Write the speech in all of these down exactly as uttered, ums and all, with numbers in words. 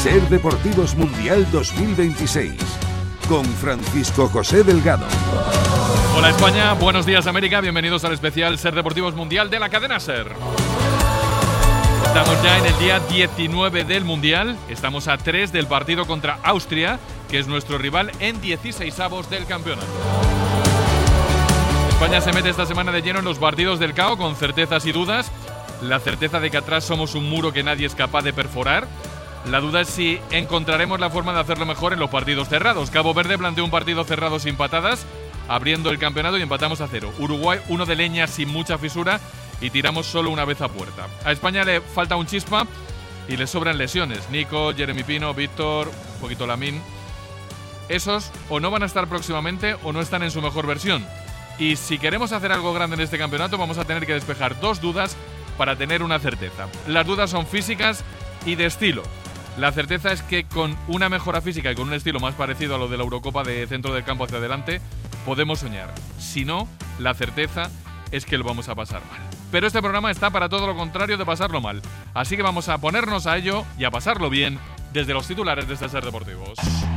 Ser Deportivos Mundial dos mil veintiséis con Francisco José Delgado. Hola España, buenos días América, bienvenidos al especial Ser Deportivos Mundial de la cadena Ser. Estamos ya en el día diecinueve del Mundial, estamos a tres del partido contra Austria, que es nuestro rival en dieciseisavos del campeonato. España se mete esta semana de lleno en los partidos del C A O con certezas y dudas. La certeza de que atrás somos un muro que nadie es capaz de perforar. La duda es si encontraremos la forma de hacerlo mejor en los partidos cerrados. Cabo Verde planteó un partido cerrado sin patadas, abriendo el campeonato y empatamos a cero. Uruguay, uno de leña sin mucha fisura y tiramos solo una vez a puerta. A España le falta un chispa y le sobran lesiones. Nico, Jeremy Pino, Víctor, un poquito Lamine. Esos o no van a estar próximamente o no están en su mejor versión. Y si queremos hacer algo grande en este campeonato, vamos a tener que despejar dos dudas para tener una certeza. Las dudas son físicas y de estilo. La certeza es que con una mejora física y con un estilo más parecido a lo de la Eurocopa de centro del campo hacia adelante, podemos soñar. Si no, la certeza es que lo vamos a pasar mal. Pero este programa está para todo lo contrario de pasarlo mal. Así que vamos a ponernos a ello y a pasarlo bien desde los titulares de este Ser Deportivos.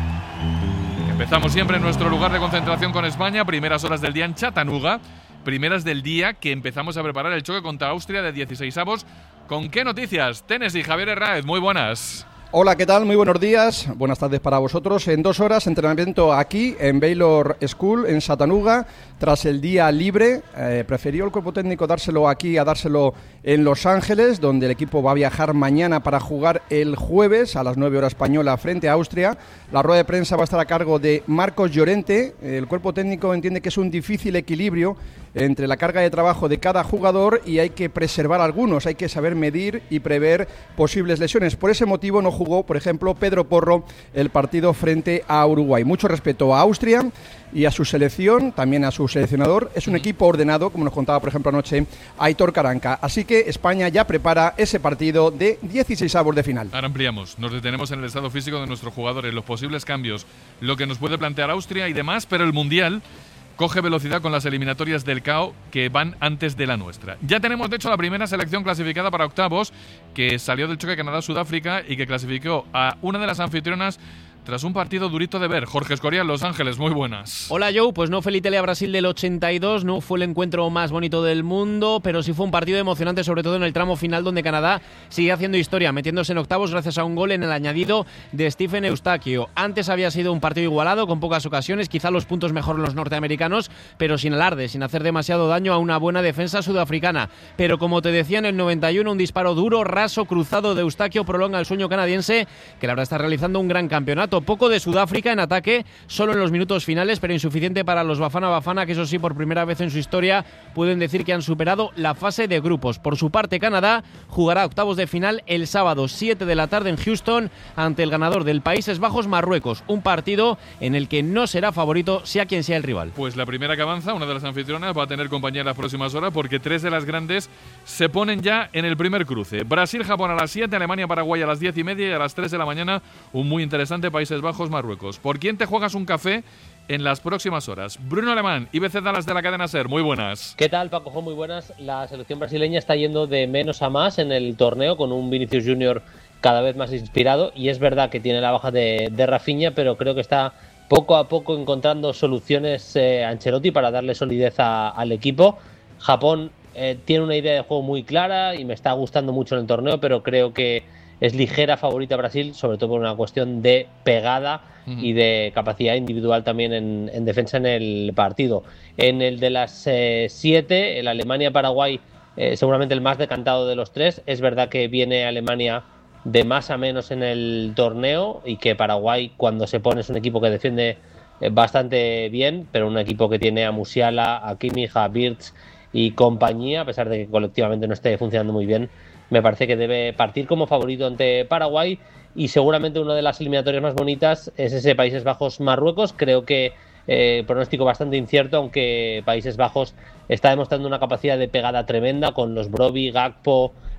Empezamos siempre en nuestro lugar de concentración con España, primeras horas del día en Chattanooga, primeras del día que empezamos a preparar el choque contra Austria de dieciseisavos. ¿Con qué noticias? Tennessee, Javier Herráez, muy buenas. Hola, ¿qué tal? Muy buenos días, buenas tardes para vosotros. En dos horas, entrenamiento aquí en Baylor School, en Chattanooga, tras el día libre. Eh, prefirió el cuerpo técnico dárselo aquí a dárselo en Los Ángeles, donde el equipo va a viajar mañana para jugar el jueves a las nueve horas española frente a Austria. La rueda de prensa va a estar a cargo de Marcos Llorente. El cuerpo técnico entiende que es un difícil equilibrio entre la carga de trabajo de cada jugador y hay que preservar algunos, hay que saber medir y prever posibles lesiones. Por ese motivo no jugó, por ejemplo, Pedro Porro el partido frente a Uruguay. Mucho respeto a Austria y a su selección, también a su seleccionador. Es un equipo ordenado, como nos contaba, por ejemplo, anoche Aitor Caranca. Así que España ya prepara ese partido de dieciseisavos de final. Ahora ampliamos, nos detenemos en el estado físico de nuestros jugadores, los posibles cambios, lo que nos puede plantear Austria y demás, pero el Mundial coge velocidad con las eliminatorias del C A O que van antes de la nuestra. Ya tenemos, de hecho, la primera selección clasificada para octavos, que salió del choque Canadá-Sudáfrica y que clasificó a una de las anfitrionas tras un partido durito de ver. Jorge Escorial, Los Ángeles, muy buenas. Hola Joe, pues no fue el Italia-Brasil del ochenta y dos, no fue el encuentro más bonito del mundo, pero sí fue un partido emocionante, sobre todo en el tramo final donde Canadá sigue haciendo historia, metiéndose en octavos gracias a un gol en el añadido de Stephen Eustaquio. Antes había sido un partido igualado, con pocas ocasiones, quizá los puntos mejor los norteamericanos, pero sin alarde, sin hacer demasiado daño a una buena defensa sudafricana. Pero como te decía, en el noventa y uno, un disparo duro, raso, cruzado de Eustaquio prolonga el sueño canadiense, que la verdad está realizando un gran campeonato. Poco de Sudáfrica en ataque, solo en los minutos finales, pero insuficiente para los Bafana Bafana, que eso sí, por primera vez en su historia pueden decir que han superado la fase de grupos. Por su parte, Canadá jugará octavos de final el sábado siete de la tarde en Houston ante el ganador del Países Bajos Marruecos, un partido en el que no será favorito sea quien sea el rival. Pues la primera que avanza, una de las anfitrionas, va a tener compañía en las próximas horas porque tres de las grandes se ponen ya en el primer cruce. Brasil-Japón a las siete, Alemania-Paraguay a las diez y media y a las tres de la mañana un muy interesante Países Bajos Marruecos. ¿Por quién te juegas un café en las próximas horas? Bruno Alemán, I B C Dallas de la cadena Ser, muy buenas. ¿Qué tal, Paco? Muy buenas. La selección brasileña está yendo de menos a más en el torneo, con un Vinicius Junior cada vez más inspirado, y es verdad que tiene la baja de, de Rafinha, pero creo que está poco a poco encontrando soluciones eh, Ancelotti para darle solidez a, al equipo. Japón eh, tiene una idea de juego muy clara y me está gustando mucho en el torneo, pero creo que es ligera favorita Brasil, sobre todo por una cuestión de pegada uh-huh. y de capacidad individual también en, en defensa en el partido. En el de las siete, eh, el Alemania-Paraguay, eh, seguramente el más decantado de los tres. Es verdad que viene Alemania de más a menos en el torneo y que Paraguay, cuando se pone, es un equipo que defiende eh, bastante bien, pero un equipo que tiene a Musiala, a Kimmich, a Wirtz y compañía, a pesar de que colectivamente no esté funcionando muy bien. Me parece que debe partir como favorito ante Paraguay y seguramente una de las eliminatorias más bonitas es ese Países Bajos-Marruecos. Creo que eh, pronóstico bastante incierto, aunque Países Bajos está demostrando una capacidad de pegada tremenda con los Brobbey, Gakpo,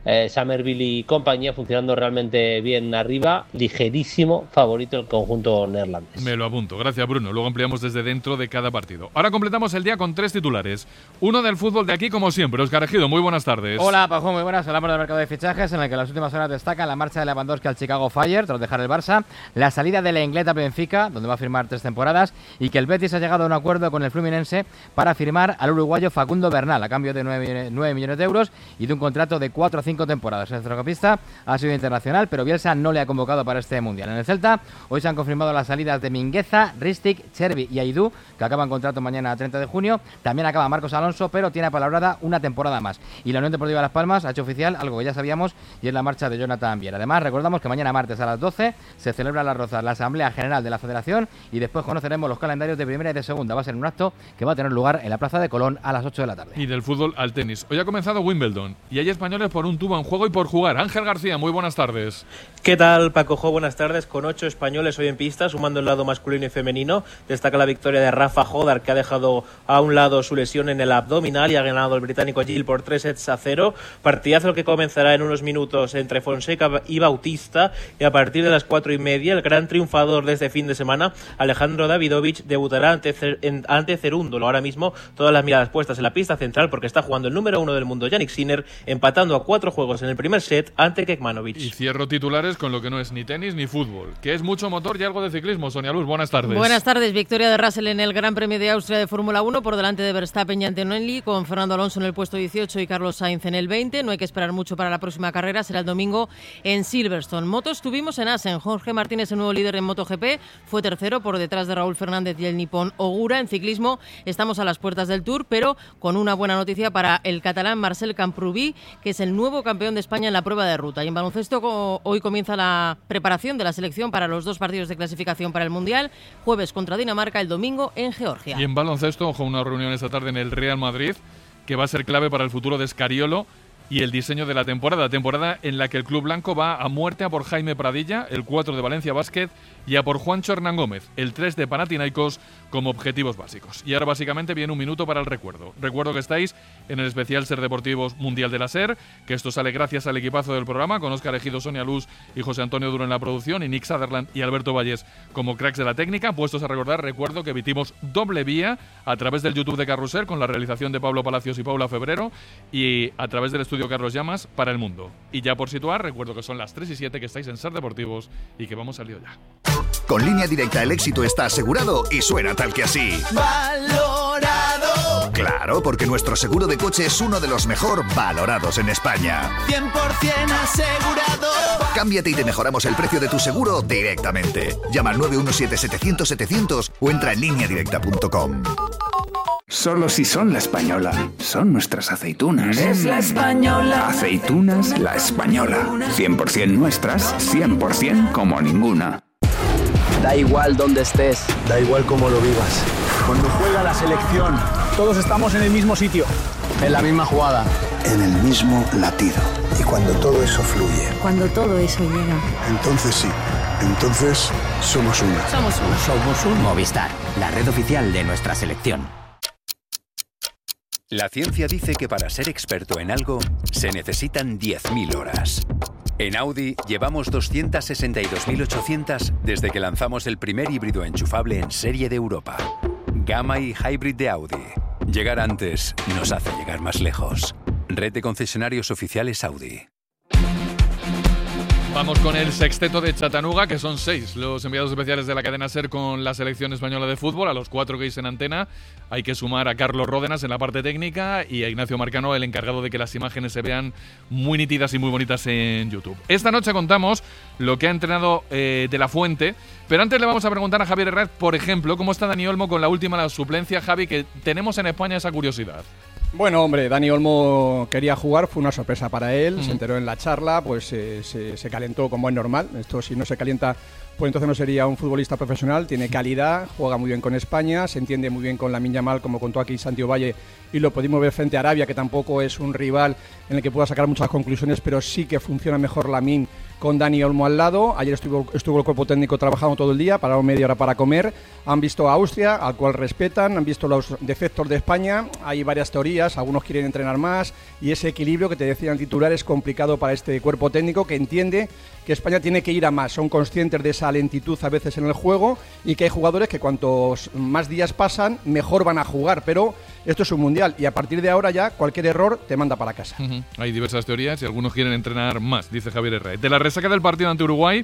eh, Somerville y compañía funcionando realmente bien arriba, ligerísimo favorito el conjunto neerlandés. Me lo apunto, gracias Bruno, luego ampliamos desde dentro de cada partido. Ahora completamos el día con tres titulares, uno del fútbol de aquí como siempre. Óscar Ejido, muy buenas tardes. Hola Pajo, muy buenas. Hablamos del mercado de fichajes en el que las últimas horas destaca la marcha de Lewandowski al Chicago Fire tras dejar el Barça, la salida de Lenglet al Benfica, donde va a firmar tres temporadas, y que el Betis ha llegado a un acuerdo con el Fluminense para firmar al uruguayo Facundo Bernal a cambio de nueve millones de euros y de un contrato de cuatro a cinco temporadas. El centrocampista ha sido internacional, pero Bielsa no le ha convocado para este mundial. En el Celta hoy se han confirmado las salidas de Mingueza, Ristic, Chervi y Aidú, que acaban contrato mañana treinta de junio. También acaba Marcos Alonso, pero tiene apalabrada una temporada más. Y la Unión Deportiva Las Palmas ha hecho oficial algo que ya sabíamos, y es la marcha de Jonathan Viera. Además, recordamos que mañana martes a las doce se celebra en Las Rozas la Asamblea General de la Federación y después conoceremos los calendarios de primera y de segunda. Va a ser un acto que va a tener lugar en la Plaza de Colón a las ocho de la tarde. Y del fútbol al tenis. Hoy ha comenzado Wimbledon y hay españoles por un tubo en juego y por jugar. Ángel García, muy buenas tardes. ¿Qué tal, Paco Jo? Buenas tardes. Con ocho españoles hoy en pista, sumando el lado masculino y femenino. Destaca la victoria de Rafa Jodar, que ha dejado a un lado su lesión en el abdominal y ha ganado el británico Gil por tres sets a cero. Partidazo que comenzará en unos minutos entre Fonseca y Bautista, y a partir de las cuatro y media el gran triunfador de este fin de semana, Alejandro Davidovich, debutará ante, Cer- en, ante Cerúndolo. Ahora mismo todas las miradas puestas en la pista central porque está jugando el número uno del mundo, Jannik Sinner, empatando a cuatro juegos en el primer set ante Kekmanovic. Y cierro titulares con lo que no es ni tenis ni fútbol, que es mucho motor y algo de ciclismo. Sonia Luz, buenas tardes. Buenas tardes. Victoria de Russell en el Gran Premio de Austria de Fórmula uno por delante de Verstappen y Antonelli, con Fernando Alonso en el puesto dieciocho y Carlos Sainz en el veinte. No hay que esperar mucho para la próxima carrera, será el domingo en Silverstone. Motos tuvimos en Assen. Jorge Martínez, el nuevo líder en MotoGP, fue tercero por detrás de Raúl Fernández y el nipón Ogura. En ciclismo estamos a las puertas del Tour, pero con una buena noticia para el catalán Marcel Camprubí, que es el nuevo campeón de España en la prueba de ruta. Y en baloncesto hoy comienza la preparación de la selección para los dos partidos de clasificación para el Mundial, jueves contra Dinamarca, el domingo en Georgia. Y en baloncesto, ojo, una reunión esta tarde en el Real Madrid que va a ser clave para el futuro de Scariolo y el diseño de la temporada, temporada en la que el club blanco va a muerte a por Jaime Pradilla, el cuatro de Valencia Basket, y a por Juancho Hernán Gómez, el tres de Panathinaikos, como objetivos básicos. Y ahora básicamente viene un minuto para el recuerdo. Recuerdo que estáis en el especial Ser Deportivos Mundial de la SER, que esto sale gracias al equipazo del programa, con Óscar Ejido, Sonia Luz y José Antonio Duro en la producción, y Nick Sutherland y Alberto Valles como cracks de la técnica. Puestos a recordar, recuerdo que emitimos doble vía a través del YouTube de Carrusel, con la realización de Pablo Palacios y Paula Febrero, y a través del estudio Carlos Llamas para el mundo. Y ya por situar, recuerdo que son las tres y siete, que estáis en Ser Deportivos y que vamos al lío ya. Con Línea Directa el éxito está asegurado y suena tal que así. ¡Valorado! Claro, porque nuestro seguro de coche es uno de los mejor valorados en España. cien por ciento asegurado. Cámbiate y te mejoramos el precio de tu seguro directamente. Llama al nueve uno siete setecientos setecientos o entra en línea directa punto com. Solo si son La Española. Son nuestras aceitunas. Es La Española. Aceitunas La Española. cien por ciento nuestras, cien por ciento como ninguna. Da igual donde estés. Da igual cómo lo vivas. Cuando juega la selección, todos estamos en el mismo sitio. En la misma jugada. En el mismo latido. Y cuando todo eso fluye. Cuando todo eso llega. Entonces sí. Entonces somos una. Somos una. Somos un Movistar, la red oficial de nuestra selección. La ciencia dice que para ser experto en algo se necesitan diez mil horas. En Audi llevamos doscientas sesenta y dos mil ochocientas desde que lanzamos el primer híbrido enchufable en serie de Europa. Gamma y Hybrid de Audi. Llegar antes nos hace llegar más lejos. Red de concesionarios oficiales Audi. Vamos con el sexteto de Chattanooga, que son seis los enviados especiales de la cadena SER con la selección española de fútbol. A los cuatro que hay en antena hay que sumar a Carlos Ródenas en la parte técnica y a Ignacio Marcano, el encargado de que las imágenes se vean muy nítidas y muy bonitas en YouTube. Esta noche contamos lo que ha entrenado eh, De La Fuente, pero antes le vamos a preguntar a Javier Herrera, por ejemplo, cómo está Dani Olmo con la última la suplencia. Javi, que tenemos en España esa curiosidad. Bueno, hombre, Dani Olmo quería jugar, fue una sorpresa para él, mm. se enteró en la charla, pues eh, se, se calentó como es normal. Esto, si no se calienta, pues entonces no sería un futbolista profesional. Tiene calidad, juega muy bien con España, se entiende muy bien con Lamine Yamal, como contó aquí Santiago Valle, y lo pudimos ver frente a Arabia, que tampoco es un rival en el que pueda sacar muchas conclusiones, pero sí que funciona mejor Lamine con Dani Olmo al lado. Ayer estuvo, estuvo el cuerpo técnico trabajando todo el día, pararon media hora para comer. Han visto a Austria, al cual respetan, han visto los defectos de España. Hay varias teorías, algunos quieren entrenar más, y ese equilibrio que te decía en titular es complicado para este cuerpo técnico, que entiende que España tiene que ir a más. Son conscientes de esa lentitud a veces en el juego, y que hay jugadores que cuantos más días pasan, mejor van a jugar, pero esto es un mundial, y a partir de ahora ya cualquier error te manda para casa. Uh-huh. Hay diversas teorías y algunos quieren entrenar más, dice Javier Herrera. De la resaca del partido ante Uruguay,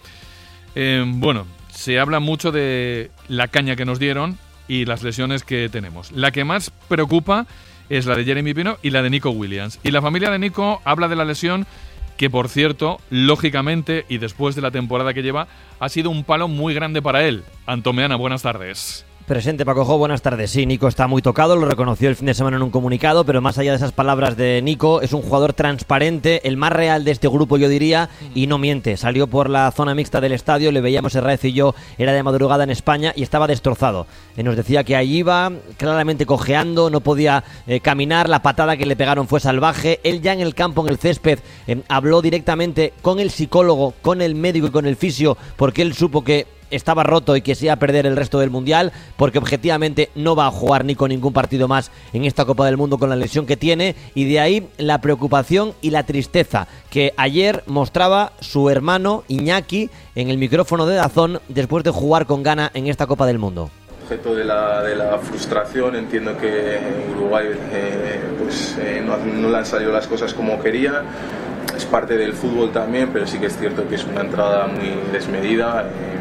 eh, bueno, se habla mucho de la caña que nos dieron y las lesiones que tenemos. La que más preocupa es la de Jeremy Pino y la de Nico Williams. Y la familia de Nico habla de la lesión que, por cierto, lógicamente, y después de la temporada que lleva, ha sido un palo muy grande para él. Antomeana, buenas tardes. Presente, Paco Jo, buenas tardes. Sí, Nico está muy tocado, lo reconoció el fin de semana en un comunicado, pero más allá de esas palabras de Nico, es un jugador transparente, el más real de este grupo, yo diría, y no miente. Salió por la zona mixta del estadio, le veíamos Herrera y yo, era de madrugada en España y estaba destrozado. Eh, nos decía que allí iba claramente cojeando, no podía eh, caminar, la patada que le pegaron fue salvaje. Él ya en el campo, en el césped, eh, habló directamente con el psicólogo, con el médico y con el fisio, porque él supo que estaba roto y que se iba a perder el resto del Mundial, porque objetivamente no va a jugar ni con ningún partido más en esta Copa del Mundo con la lesión que tiene, y de ahí la preocupación y la tristeza que ayer mostraba su hermano Iñaki en el micrófono de DAZN después de jugar con Ghana en esta Copa del Mundo. Objeto de la, de la frustración, entiendo que en Uruguay eh, pues, eh, no, no le han salido las cosas como quería. Es parte del fútbol también, pero sí que es cierto que es una entrada muy desmedida. Eh,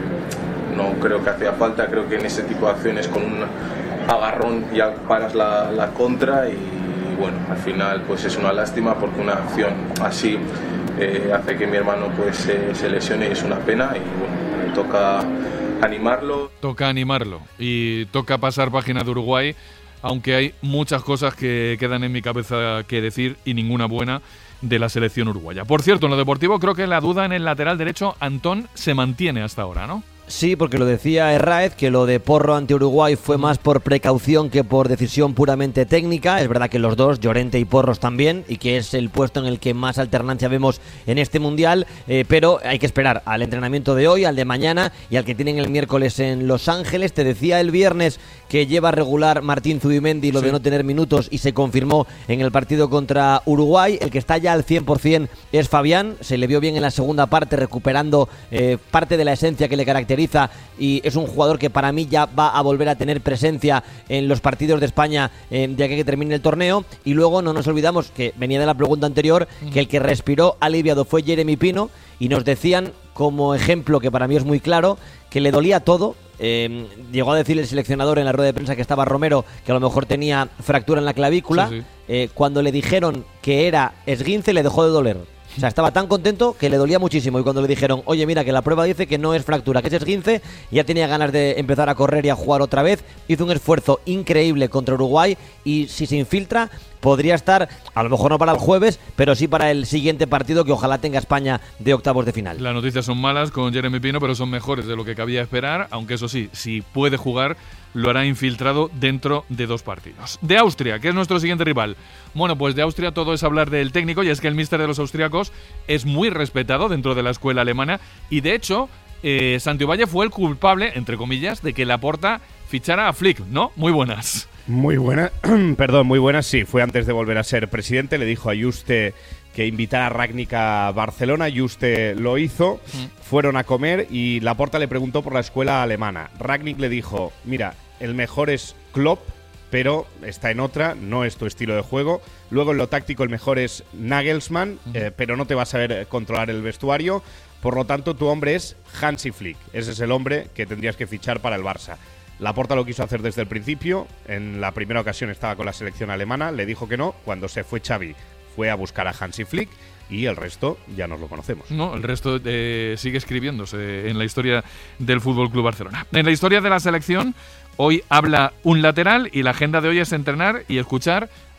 No creo que hacía falta, creo que en ese tipo de acciones con un agarrón ya paras la, la contra, y bueno, al final pues es una lástima porque una acción así eh, hace que mi hermano pues eh, se lesione, y es una pena, y bueno, me toca animarlo. Toca animarlo y toca pasar página de Uruguay, aunque hay muchas cosas que quedan en mi cabeza que decir y ninguna buena de la selección uruguaya. Por cierto, en lo deportivo creo que la duda en el lateral derecho, Antón, se mantiene hasta ahora, ¿no? Sí, porque lo decía Herráez, que lo de Porro ante Uruguay fue más por precaución que por decisión puramente técnica. Es verdad que los dos, Llorente y Porros también, y que es el puesto en el que más alternancia vemos en este Mundial, eh, pero hay que esperar al entrenamiento de hoy, al de mañana y al que tienen el miércoles en Los Ángeles. Te decía el viernes que lleva regular Martín Zubimendi lo sí. de no tener minutos, y se confirmó en el partido contra Uruguay. El que está ya al cien por ciento es Fabián, se le vio bien en la segunda parte, recuperando eh, parte de la esencia que le caracteriza, y es un jugador que para mí ya va a volver a tener presencia en los partidos de España eh, de aquí que termine el torneo. Y luego no nos olvidamos, que venía de la pregunta anterior, que el que respiró aliviado fue Jeremy Pino, y nos decían como ejemplo, que para mí es muy claro, que le dolía todo. Eh, llegó a decir el seleccionador en la rueda de prensa que estaba Romero, que a lo mejor tenía fractura en la clavícula. Sí, sí. Eh, cuando le dijeron que era esguince, le dejó de doler. O sea, estaba tan contento que le dolía muchísimo, y cuando le dijeron, oye, mira, que la prueba dice que no es fractura, que es esguince, ya tenía ganas de empezar a correr y a jugar otra vez. Hizo un esfuerzo increíble contra Uruguay, y si se infiltra podría estar, a lo mejor no para el jueves, pero sí para el siguiente partido que ojalá tenga España de octavos de final. Las noticias son malas con Jeremy Pino, pero son mejores de lo que cabía esperar, aunque eso sí, si puede jugar, lo hará infiltrado dentro de dos partidos. De Austria, que es nuestro siguiente rival. Bueno, pues de Austria todo es hablar del técnico, y es que el míster de los austriacos es muy respetado dentro de la escuela alemana, y de hecho, eh, Santiovalle fue el culpable, entre comillas, de que Laporta fichara a Flick, ¿no? Muy buenas. Muy buenas, perdón, muy buenas, sí, fue antes de volver a ser presidente. Le dijo a Juste que invitara a Rangnick a Barcelona, Juste lo hizo, mm. fueron a comer y Laporta le preguntó por la escuela alemana. Rangnick le dijo, mira, el mejor es Klopp, pero está en otra, no es tu estilo de juego. Luego en lo táctico el mejor es Nagelsmann, mm. eh, pero no te va a saber controlar el vestuario. Por lo tanto, tu hombre es Hansi Flick, ese es el hombre que tendrías que fichar para el Barça. Laporta lo quiso hacer desde el principio, en la primera ocasión estaba con la selección alemana, le dijo que no, cuando se fue Xavi fue a buscar a Hansi Flick, y el resto ya nos lo conocemos. No, el resto eh, sigue escribiéndose en la historia del F C Barcelona. En la historia de la selección, hoy habla un lateral, y la agenda de hoy es entrenar y escuchar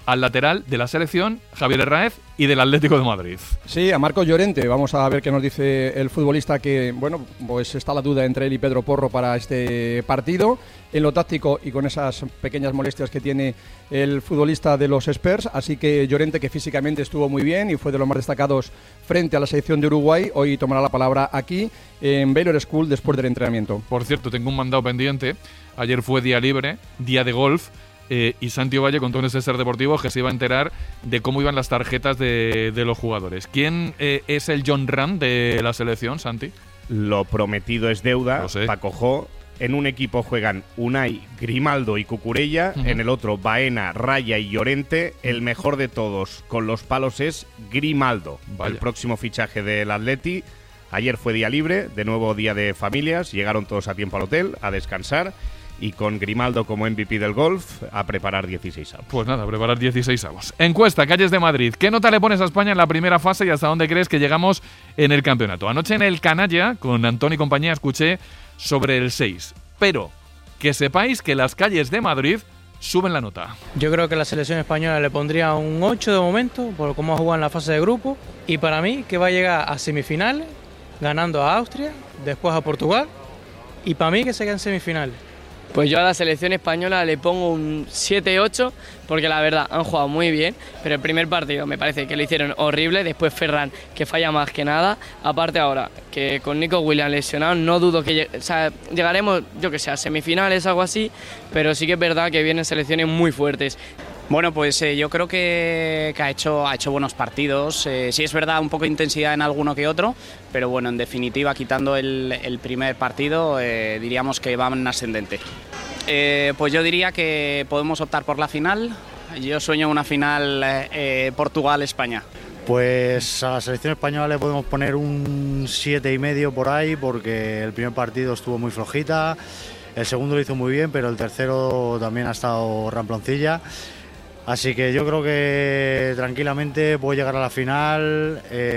al lateral de la selección, Javier Herráez, y del Atlético de Madrid. Sí, a Marcos Llorente. Vamos a ver qué nos dice el futbolista, que, bueno, pues está la duda entre él y Pedro Porro para este partido. En lo táctico y con esas pequeñas molestias que tiene el futbolista de los Spurs. Así que Llorente, que físicamente estuvo muy bien y fue de los más destacados frente a la selección de Uruguay, hoy tomará la palabra aquí en Baylor School después del entrenamiento. Por cierto, tengo un mandado pendiente. Ayer fue día libre, día de golf. Eh, y Santi Ovalle contó en ese Ser Deportivo que se iba a enterar de cómo iban las tarjetas de, de los jugadores. ¿Quién eh, es el John Ram de la selección, Santi? Lo prometido es deuda. Paco Jo. En un equipo juegan Unai, Grimaldo y Cucurella. Uh-huh. En el otro, Baena, Raya y Llorente. El mejor de todos con los palos es Grimaldo. Vaya. El próximo fichaje del Atleti. Ayer fue día libre, de nuevo día de familias. Llegaron todos a tiempo al hotel a descansar. Y con Grimaldo como M V P del golf, a preparar dieciséis avos. Pues nada, a preparar dieciséis avos. Encuesta, Calles de Madrid. ¿Qué nota le pones a España en la primera fase y hasta dónde crees que llegamos en el campeonato? Anoche en el Canalla, con Antón y compañía, escuché sobre el seis. Pero que sepáis que las Calles de Madrid suben la nota. Yo creo que la selección española le pondría un ocho de momento, por cómo ha jugado en la fase de grupo. Y para mí, que va a llegar a semifinales, ganando a Austria, después a Portugal. Y para mí, que se queda en semifinales. Pues yo a la selección española le pongo un siete ocho, porque la verdad han jugado muy bien, pero el primer partido me parece que lo hicieron horrible. Después Ferran, que falla más que nada. Aparte ahora, que con Nico Williams lesionado, no dudo que o sea, llegaremos, yo que sé, a semifinales, algo así, pero sí que es verdad que vienen selecciones muy fuertes. Bueno, pues eh, yo creo que, que ha, hecho, ha hecho buenos partidos. Eh, sí es verdad, un poco de intensidad en alguno que otro, pero bueno, en definitiva, quitando el, el primer partido, eh, diríamos que va en ascendente. Eh, pues yo diría que podemos optar por la final. Yo sueño una final eh, Portugal-España. Pues a la selección española le podemos poner un siete y medio por ahí, porque el primer partido estuvo muy flojita, el segundo lo hizo muy bien, pero el tercero también ha estado ramploncilla. Así que yo creo que tranquilamente puede llegar a la final,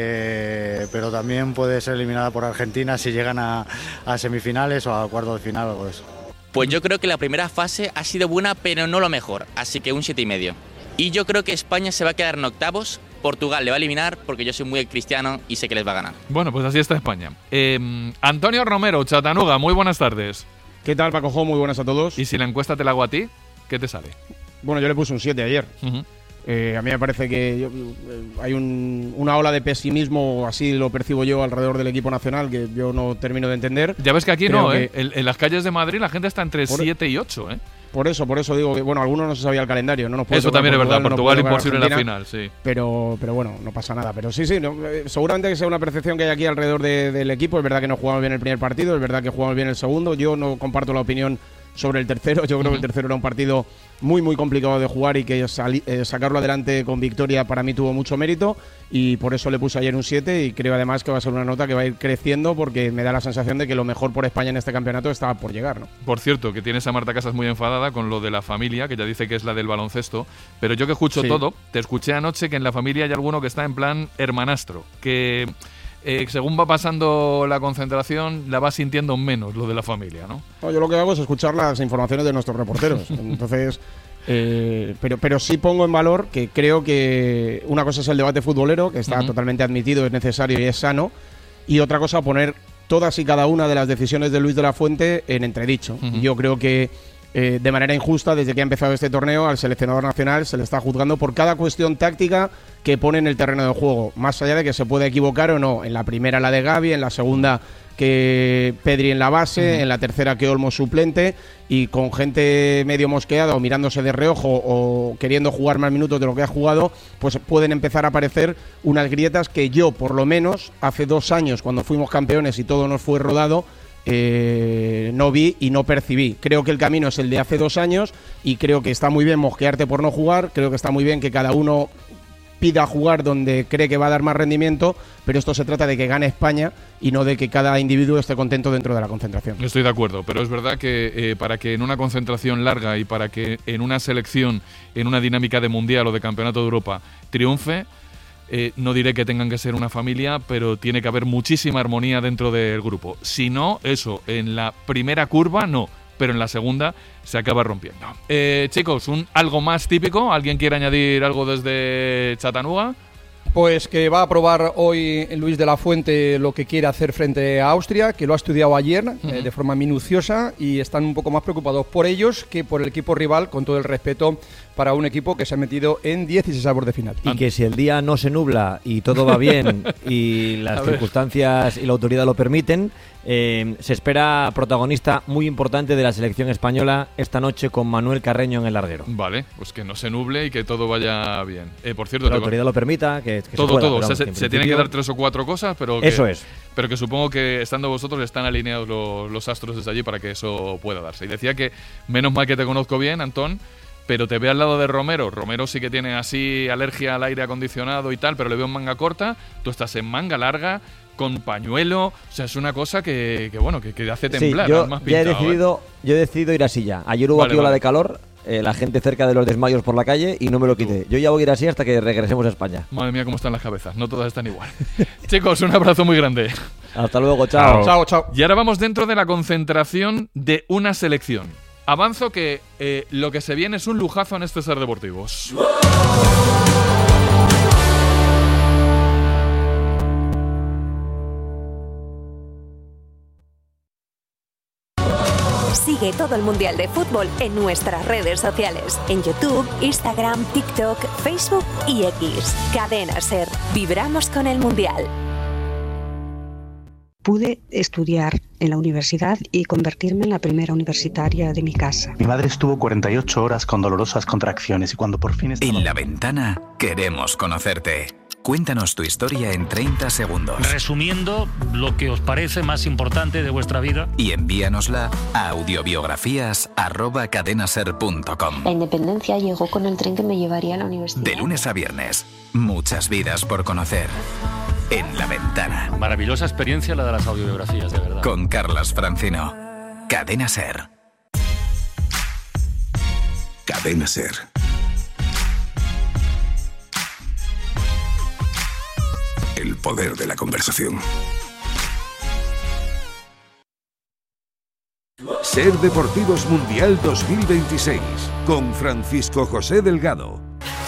eh, pero también puede ser eliminada por Argentina si llegan a, a semifinales o a cuartos de final o algo de eso. Pues yo creo que la primera fase ha sido buena, pero no lo mejor, así que un siete y medio. Y yo creo que España se va a quedar en octavos, Portugal le va a eliminar porque yo soy muy cristiano y sé que les va a ganar. Bueno, pues así está España. Eh, Antonio Romero, Chatanuga, muy buenas tardes. ¿Qué tal, Paco Jo? Muy buenas a todos. Y si la encuesta te la hago a ti, ¿qué te sale? Bueno, yo le puse un siete ayer. Uh-huh. eh, a mí me parece que yo, eh, hay un, una ola de pesimismo, así lo percibo yo, alrededor del equipo nacional, que yo no termino de entender. Ya ves que aquí Creo no, ¿eh? Que en, en las calles de Madrid la gente está entre siete y ocho, ¿eh? Por eso, por eso digo que, bueno, algunos no se sabía el calendario. No nos puede eso también Portugal, es verdad, Portugal no imposible en la final, sí. Pero, pero bueno, no pasa nada. Pero sí, sí, no, eh, seguramente que sea una percepción que hay aquí alrededor de, del equipo. Es verdad que no jugamos bien el primer partido, es verdad que jugamos bien el segundo. Yo no comparto la opinión sobre el tercero. Yo creo uh-huh. que el tercero era un partido muy, muy complicado de jugar y que sali, eh, sacarlo adelante con victoria para mí tuvo mucho mérito y por eso le puse ayer un siete y creo además que va a ser una nota que va a ir creciendo porque me da la sensación de que lo mejor por España en este campeonato está por llegar, ¿no? Por cierto, que tienes a Marta Casas muy enfadada con lo de la familia, que ya dice que es la del baloncesto, pero yo que escucho sí. todo, te escuché anoche que en la familia hay alguno que está en plan hermanastro, que Eh, según va pasando la concentración, la va sintiendo menos lo de la familia, ¿no? No, yo lo que hago es escuchar las informaciones de nuestros reporteros. Entonces, eh, pero, pero sí pongo en valor que creo que una cosa es el debate futbolero, que está uh-huh. totalmente admitido, es necesario y es sano, y otra cosa poner todas y cada una de las decisiones de Luis de la Fuente en entredicho. Uh-huh. Yo creo que Eh, de manera injusta, desde que ha empezado este torneo, al seleccionador nacional se le está juzgando por cada cuestión táctica que pone en el terreno de juego, más allá de que se pueda equivocar o no. En la primera la de Gavi, en la segunda que Pedri en la base, uh-huh. en la tercera que Olmo suplente, y con gente medio mosqueada o mirándose de reojo o queriendo jugar más minutos de lo que ha jugado, pues pueden empezar a aparecer unas grietas que yo, por lo menos, hace dos años, cuando fuimos campeones y todo nos fue rodado, Eh, no vi y no percibí. Creo que el camino es el de hace dos años y creo que está muy bien mosquearte por no jugar, creo que está muy bien que cada uno pida jugar donde cree que va a dar más rendimiento, pero esto se trata de que gane España y no de que cada individuo esté contento dentro de la concentración. Estoy de acuerdo, pero es verdad que eh, para que en una concentración larga y para que en una selección, en una dinámica de Mundial o de Campeonato de Europa triunfe, Eh, no diré que tengan que ser una familia, pero tiene que haber muchísima armonía dentro del grupo. Si no, eso, en la primera curva, no. pero en la segunda se acaba rompiendo. Eh, chicos, un algo más típico. ¿Alguien quiere añadir algo desde Chattanooga? Pues que va a probar hoy Luis de la Fuente lo que quiere hacer frente a Austria, que lo ha estudiado ayer uh-huh. eh, de forma minuciosa, y están un poco más preocupados por ellos que por el equipo rival, con todo el respeto para un equipo que se ha metido en dieciséis avos de final. Y que si el día no se nubla y todo va bien y las circunstancias y la autoridad lo permiten, eh, se espera protagonista muy importante de la selección española esta noche con Manuel Carreño en el larguero. Vale, pues que no se nuble y que todo vaya bien. Eh, por cierto, que la autoridad lo permita, que, que todo, se pueda, todo. Vamos, o sea, se, se principio... tienen que dar tres o cuatro cosas, pero que, eso es. Pero que supongo que estando vosotros están alineados los, los astros desde allí para que eso pueda darse. Y decía que menos mal que te conozco bien, Antón, pero te veo al lado de Romero. Romero sí que tiene así alergia al aire acondicionado y tal, pero le veo en manga corta. Tú estás en manga larga, con pañuelo. O sea, es una cosa que, que bueno, que, que hace temblar. Sí, yo, más ya pintado, he decidido, ¿eh? yo he decidido ir así ya. Ayer hubo vale, aquí ola vale. de calor, eh, la gente cerca de los desmayos por la calle y no me lo quité. Yo ya voy a ir así hasta que regresemos a España. Madre mía, cómo están las cabezas. No todas están igual. Chicos, un abrazo muy grande. Hasta luego, chao. Chao, chao. Y ahora vamos dentro de la concentración de una selección. Avanzo que eh, lo que se viene es un lujazo en este Ser Deportivos. Sigue todo el Mundial de Fútbol en nuestras redes sociales. En YouTube, Instagram, TikTok, Facebook y X. Cadena Ser. Vibramos con el Mundial. Pude estudiar en la universidad y convertirme en la primera universitaria de mi casa. Mi madre estuvo cuarenta y ocho horas con dolorosas contracciones y cuando por fin estaba... En La Ventana queremos conocerte. Cuéntanos tu historia en treinta segundos. Resumiendo lo que os parece más importante de vuestra vida. Y envíanosla a audiobiografías arroba cadenaser punto com. La independencia llegó con el tren que me llevaría a la universidad. De lunes a viernes, muchas vidas por conocer. En La Ventana. Maravillosa experiencia la de las audiobiografías, de verdad. Con Carlas Francino. Cadena Ser. Cadena Ser. El poder de la conversación. Ser Deportivos Mundial dos mil veintiséis con Francisco José Delgado.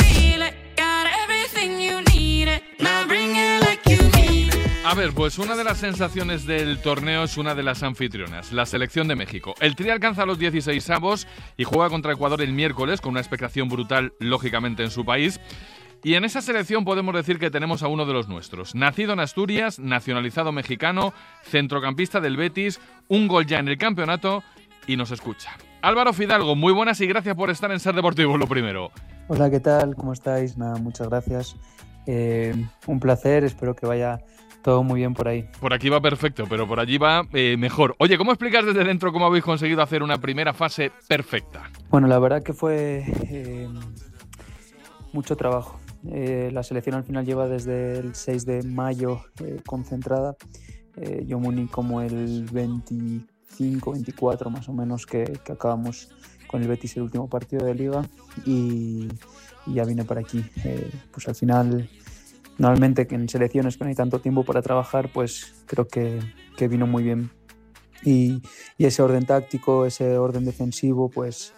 A ver, pues una de las sensaciones del torneo es una de las anfitrionas, la selección de México. El Tri alcanza los dieciséis avos y juega contra Ecuador el miércoles con una expectación brutal, lógicamente, en su país. Y en esa selección podemos decir que tenemos a uno de los nuestros. Nacido en Asturias, nacionalizado mexicano, centrocampista del Betis, un gol ya en el campeonato y nos escucha. Álvaro Fidalgo, muy buenas y gracias por estar en Ser Deportivo, lo primero. Hola, ¿qué tal? ¿Cómo estáis? Nada, muchas gracias. Eh, un placer, espero que vaya todo muy bien por ahí. Por aquí va perfecto, pero por allí va eh, mejor. Oye, ¿cómo explicas desde dentro cómo habéis conseguido hacer una primera fase perfecta? Bueno, la verdad que fue eh, mucho trabajo. Eh, la selección al final lleva desde el seis de mayo eh, concentrada. Eh, yo me uní como el veinticinco, veinticuatro más o menos que, que acabamos con el Betis el último partido de Liga y, y ya vine para aquí. Eh, pues al final, normalmente en selecciones que no hay tanto tiempo para trabajar, pues creo que, que vino muy bien. Y, y ese orden táctico, ese orden defensivo, pues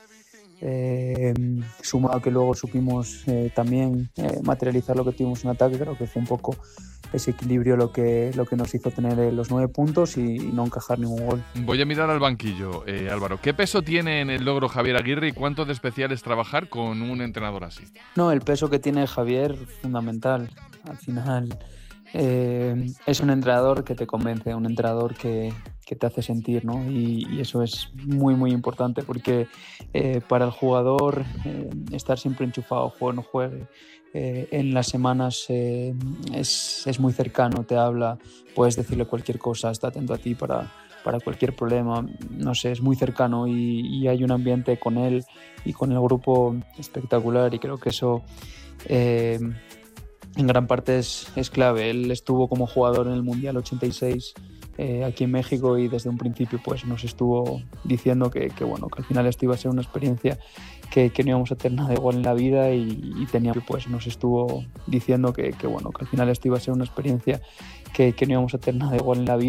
Eh, sumado a que luego supimos eh, también eh, materializar lo que tuvimos en ataque, creo que fue un poco ese equilibrio lo que, lo que nos hizo tener eh, los nueve puntos y, y no encajar ningún gol. Voy a mirar al banquillo, eh, Álvaro. ¿Qué peso tiene en el logro Javier Aguirre y cuánto de especial es trabajar con un entrenador así? No, el peso que tiene Javier, fundamental. Al final eh, es un entrenador que te convence, un entrenador que que te hace sentir, ¿no? Y, y eso es muy, muy importante porque eh, para el jugador eh, estar siempre enchufado, juegue o no juegue, eh, en las semanas eh, es, es muy cercano, te habla, puedes decirle cualquier cosa, está atento a ti para, para cualquier problema, no sé, es muy cercano y, y hay un ambiente con él y con el grupo espectacular y creo que eso eh, en gran parte es, es clave. Él estuvo como jugador en el Mundial ochenta y seis Eh, aquí en México y desde un principio pues nos estuvo diciendo que, que bueno que al final esto iba a ser una experiencia que, que no íbamos a tener nada igual en la vida y, y tenía pues nos estuvo diciendo que, que bueno que al final esto iba a ser una experiencia que, que no íbamos a tener nada igual en la vida.